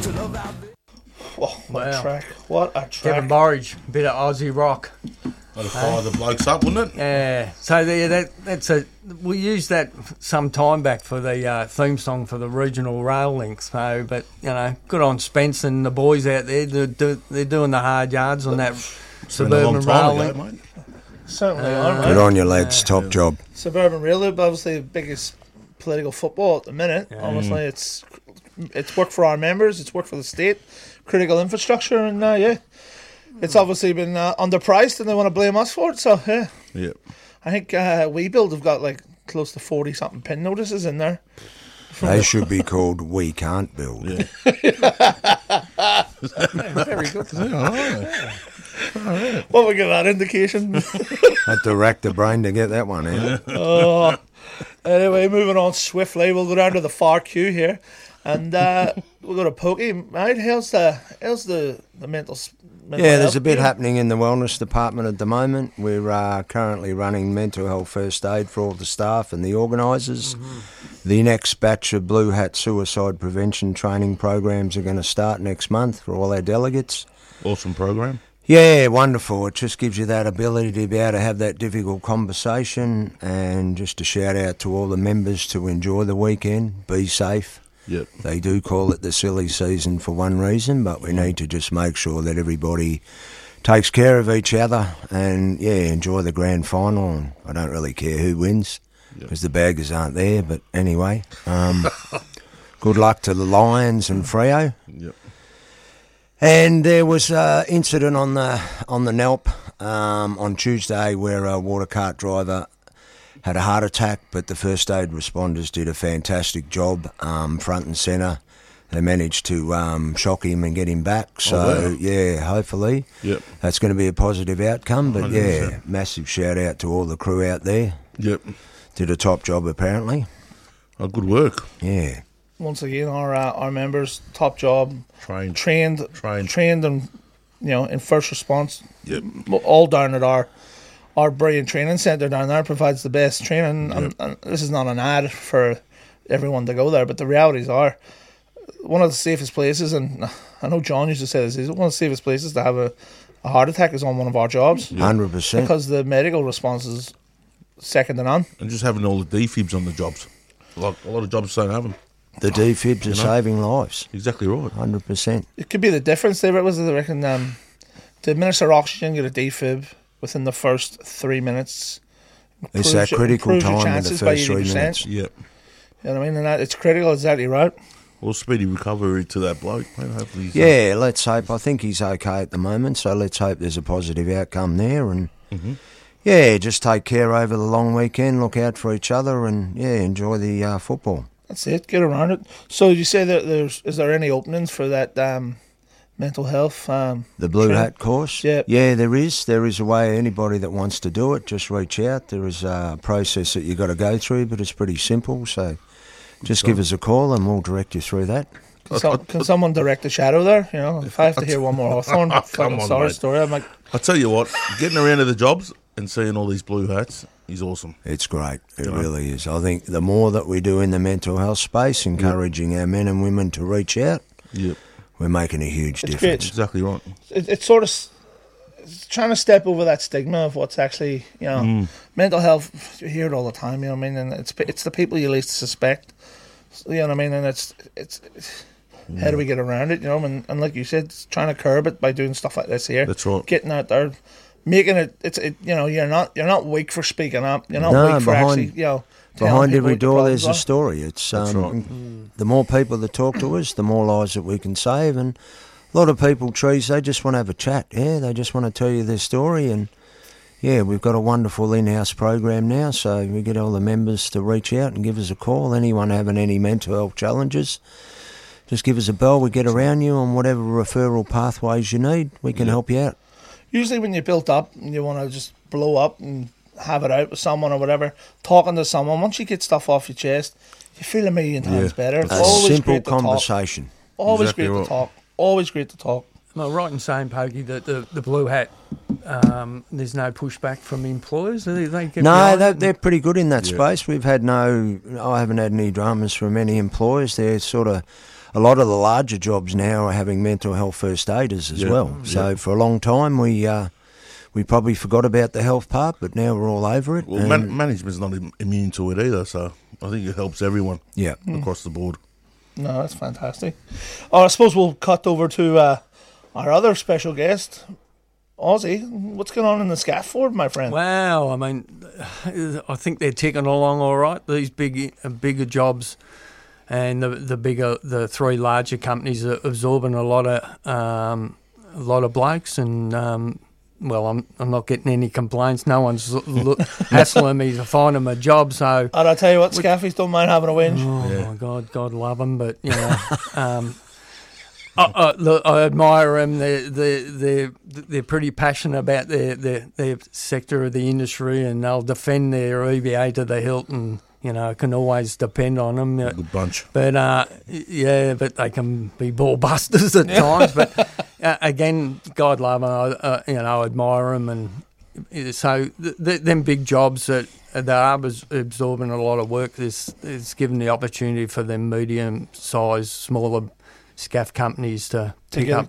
What a track. What a track. Kevin Borridge, a bit of Aussie rock. That'd fire the blokes up, wouldn't it? Yeah. So we used that some time back for the theme song for the regional rail link. So, but good on Spence and the boys out there. They're doing the hard yards on that suburban rail link. Mate. Certainly are, mate. Good on you, lads. Top job. Suburban Rail Loop, obviously the biggest political football at the minute. Yeah. Obviously, it's worked for our members. It's worked for the state. Critical infrastructure, and it's obviously been underpriced, and they want to blame us for it. So Yeah. I think WeBuild have got like close to 40 something pin notices in there. They should be called We Can't Build. Yeah. Very good. What we get that indication? Had to rack the brain to get that one out. Anyway, moving on swiftly, we'll go down to the far queue here, and we'll go to Pokey. Right, how's the mental? Yeah, there's a bit happening in the wellness department at the moment. We're currently running mental health first aid for all the staff and the organisers. Mm-hmm. The next batch of Blue Hat suicide prevention training programs are going to start next month for all our delegates. Awesome program. Yeah, wonderful. It just gives you that ability to be able to have that difficult conversation, and just a shout out to all the members to enjoy the weekend, be safe. Yep. They do call it the silly season for one reason, but we need to just make sure that everybody takes care of each other and, enjoy the grand final. And I don't really care who wins because the baggers aren't there, but anyway, good luck to the Lions and Freo. Yep. And there was an incident on the Nelp on Tuesday where a water cart driver had a heart attack, but the first aid responders did a fantastic job, front and centre. They managed to shock him and get him back. So, hopefully that's going to be a positive outcome. But, 100%. Massive shout-out to all the crew out there. Yep. Did a top job, apparently. Oh, good work. Yeah. Once again, our members, top job, Trained, and in first response. Yep. All down at our brilliant training centre down there provides the best training. Yep. And this is not an ad for everyone to go there, but the realities are one of the safest places, and I know John used to say this, is one of the safest places to have a heart attack is on one of our jobs. 100%. Because the medical response is second to none. And just having all the defibs on the jobs. A lot of jobs don't have them. The defibs are saving lives. Exactly right. 100%. It could be the difference there. Was it, I reckon, to administer oxygen, get a defib within the first 3 minutes. It's that critical time in the chances by first 3 80%. minutes. Yep. You know what I mean? And it's critical, exactly right. Well, speedy recovery to that bloke, mate. Hopefully he's let's hope. I think he's okay at the moment, so let's hope there's a positive outcome there. And, just take care over the long weekend, look out for each other, and, enjoy the football. That's it. Get around it. So you say that is there any openings for that mental health? The Blue Hat course? Yeah. Yeah, there is. There is a way. Anybody that wants to do it, just reach out. There is a process that you've got to go through, but it's pretty simple. So just give us a call and we'll direct you through that. Can someone direct the shadow there? If I have to hear one more Hawthorn story, I'm like... I'll tell you what, getting around to the jobs and seeing all these blue hats is awesome. It's great. It really is. I think the more that we do in the mental health space, encouraging our men and women to reach out, we're making a huge difference. Great. Exactly right. It's sort of trying to step over that stigma of what's actually, mental health. You hear it all the time, you know what I mean? And it's the people you least suspect, you know what I mean? And it's how do we get around it, And like you said, it's trying to curb it by doing stuff like this here. That's right. Getting out there, making it. You're not weak for speaking up. You're not weak for actually, Behind every door, there's a story. It's right. The more people that talk to us, the more lives that we can save. And a lot of people, Trees, they just want to have a chat. Yeah, they just want to tell you their story. And we've got a wonderful in-house program now, so we get all the members to reach out and give us a call. Anyone having any mental health challenges, just give us a bell. We get around you on whatever referral pathways you need. We can help you out. Usually when you're built up and you want to just blow up and have it out with someone or whatever, talking to someone, once you get stuff off your chest, you feel a million times better. It's a always simple great to conversation. Talk. Always Exactly great right. to talk. Always great to talk. Am I right in saying, Pokey, that the Blue Hat, there's no pushback from employers? They're pretty good in that space. I haven't had any dramas from any employers. They're sort of a lot of the larger jobs now are having mental health first aiders as well. So for a long time we probably forgot about the health part, but now we're all over it. Well, management's not immune to it either, so I think it helps everyone across the board. No, that's fantastic. I suppose we'll cut over to our other special guest, Ozzy. What's going on in the scaffold, my friend? Wow, I mean, I think they're ticking along all right. These bigger jobs, and the three larger companies are absorbing a lot of blokes, and well, I'm not getting any complaints. No one's hassling me to find them a job. So, and I tell you what, Scaffies don't mind having a whinge. Oh my God love them, but you know. I admire them. They're pretty passionate about their sector of the industry, and they'll defend their EBA to the hilt. And you know, can always depend on them. Good bunch. But but they can be ball busters at times. But again, God love them. I admire them, and so them big jobs that are absorbing a lot of work. Is given the opportunity for them medium-sized, smaller scaff companies to pick up,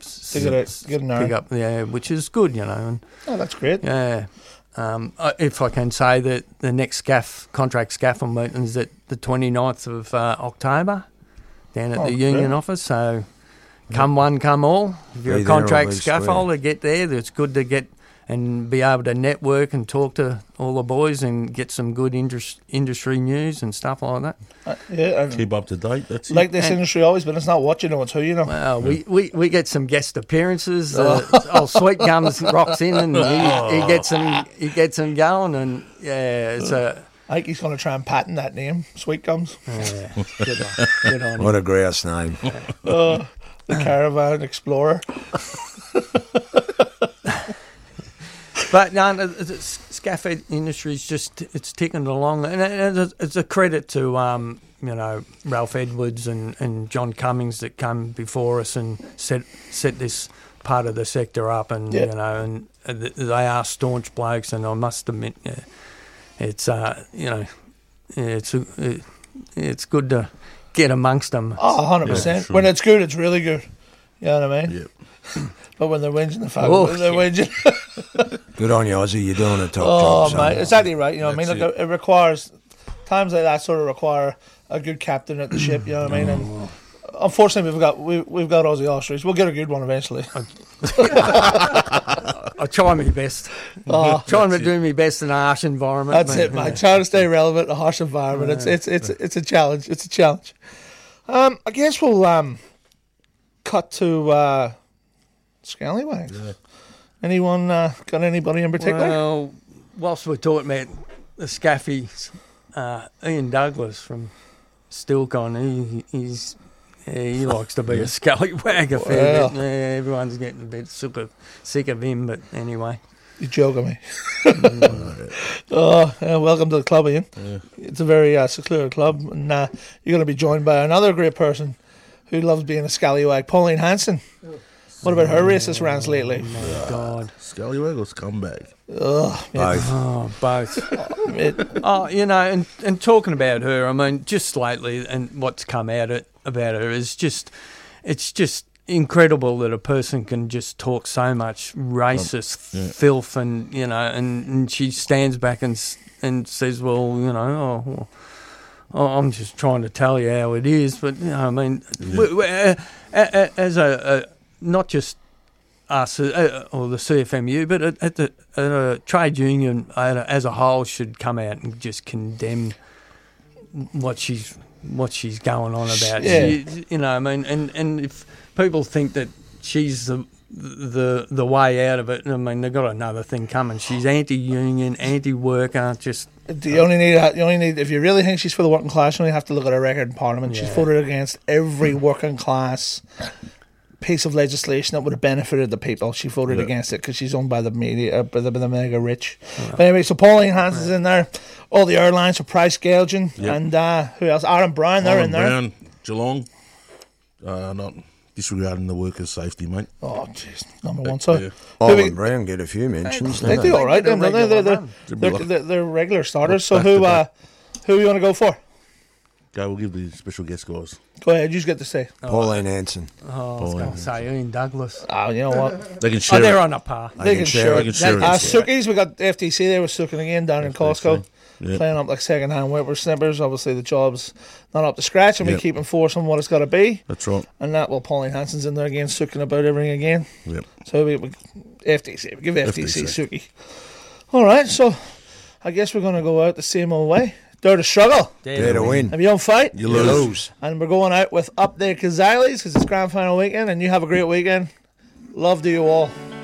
which is good, you know. And, that's great. Yeah. If I can say that the next contract scaffold meeting is at the 29th of October down at the union office. So come one, come all. If you're a contract scaffolder, get there. It's good to get and be able to network and talk to all the boys and get some good industry news and stuff like that. Keep up to date. That's like this industry always, but it's not what you know, it's who you know. Well, we get some guest appearances. Old Sweet Gums rocks in and he gets them going, and it's a. I think he's going to try and patent that name, Sweet Gums. Yeah, good on him. What a grouse name. The Caravan Explorer. But no, the scaff industry is it's ticking along, and it's a credit to Ralph Edwards and John Cummings that come before us and set this part of the sector up, and and they are staunch blokes, and I must admit, it's good to get amongst them. Oh, 100%. When it's good, it's really good. You know what I mean? Yep. But when they're whinging the phone, they're whinging. Good on you, Ozzy. You're doing a top job. Oh, mate, exactly right. You know what I mean? Look, it requires times like that sort of require a good captain at the ship. You know what I mean? And unfortunately, we've got Aussie Ostrich. We'll get a good one eventually. I try my best. Trying to do my best in a harsh environment. That's it, mate. Trying to stay relevant in a harsh environment. It's a challenge. It's a challenge. I guess we'll cut to Scallywags. Yeah. Anyone got anybody in particular? Well, whilst we're talking about the scaffies, Ian Douglas from Stilcon, he likes to be a scallywag a fair bit. Yeah, everyone's getting a bit super sick of him, but anyway. You're joking me. Welcome to the club, Ian. Yeah. It's a very secluded club, and you're going to be joined by another great person who loves being a scallywag, Pauline Hanson. What about her racist rants lately? Oh, my God. Scallywag or scumbag? Both. Oh, both. And talking about her, I mean, just lately, and what's come out about her is it's just incredible that a person can just talk so much racist filth, and and she stands back and says, well, I'm just trying to tell you how it is, but I mean, as a not just us or the CFMU, but at a trade union as a whole should come out and just condemn what she's going on about. Yeah. I mean, and if people think that she's the way out of it, I mean, they've got another thing coming. She's anti-union, anti-worker, just. You only need if you really think she's for the working class, you only have to look at her record in Parliament. Yeah. She's voted against every working class piece of legislation that would have benefited the people. She voted against it because she's owned by the media, by the mega rich. Yeah. But anyway, so Pauline Hanson's in there. All the airlines are price gouging, and who else? Aaron Brown, they're in there. Brown, Geelong, not disregarding the workers' safety, mate. Oh, jeez, number one. So Aaron Brown get a few mentions. They do all right. They're regular starters. So who you want to go for? Go, we'll give the special guest guys. Go ahead, you just get to say. Pauline Hanson. Oh, I was going to say Ian Douglas. Oh, you know what? They can Oh, share they're it. on a par. They can share They it. can share it. Sookies, we got FTC there with Sooking again down in Costco. Yep. Playing up like second-hand whippersnippers. Obviously, the job's not up to scratch, and we Yep. keep enforcing what it's got to be. That's right. And that, well, Pauline Hanson's in there again, Sooking about everything again. Yep. So we FTC, we give FTC, FTC. Sookie. All right, so I guess we're going to go out the same old way. Dare to struggle. Dare to win. If you don't fight, You lose. and we're going out with Up There Kazali's because it's grand final weekend, and you have a great weekend. Love to you all.